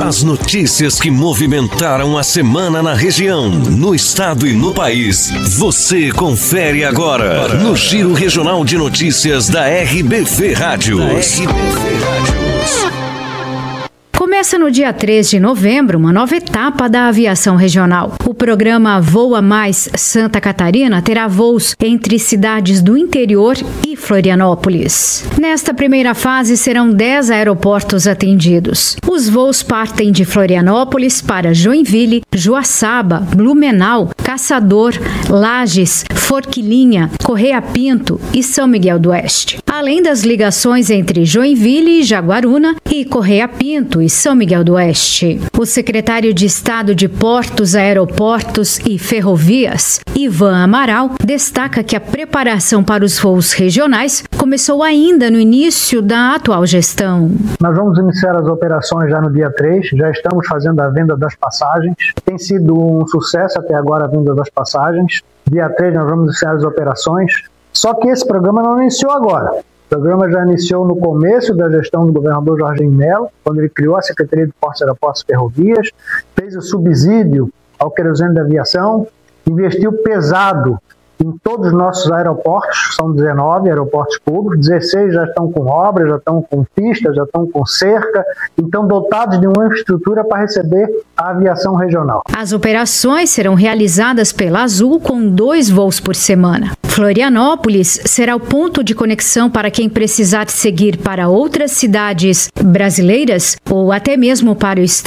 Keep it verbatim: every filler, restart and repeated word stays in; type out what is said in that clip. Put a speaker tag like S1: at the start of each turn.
S1: As notícias que movimentaram a semana na região, no estado e no país. Você confere agora no Giro Regional de Notícias da R B V Rádios. R B V Rádios.
S2: Começa no dia três de novembro uma nova etapa da aviação regional. O programa Voa Mais Santa Catarina terá voos entre cidades do interior e Florianópolis. Nesta primeira fase serão dez aeroportos atendidos. Os voos partem de Florianópolis para Joinville, Joaçaba, Blumenau, Caçador, Lages, Forquilinha, Correia Pinto e São Miguel do Oeste. Além das ligações entre Joinville e Jaguaruna e Correia Pinto e São Miguel do Oeste. O secretário de Estado de Portos, Aeroportos e Ferrovias, Ivan Amaral, destaca que a preparação para os voos regionais começou ainda no início da atual gestão.
S3: Nós vamos iniciar as operações já no dia três, já estamos fazendo a venda das passagens. Tem sido um sucesso até agora a venda das passagens. Dia três nós vamos iniciar as operações, só que esse programa não iniciou agora. O programa já iniciou no começo da gestão do governador Jorginho Melo, quando ele criou a Secretaria de Portos, Aeroportos e Ferrovias, fez o subsídio ao querosene da aviação, investiu pesado em todos os nossos aeroportos, são dezenove aeroportos públicos, dezesseis já estão com obras, já estão com pistas, já estão com cerca, então dotados de uma infraestrutura para receber a aviação regional.
S2: As operações serão realizadas pela Azul com dois voos por semana. Florianópolis será o ponto de conexão para quem precisar seguir para outras cidades brasileiras ou até mesmo para o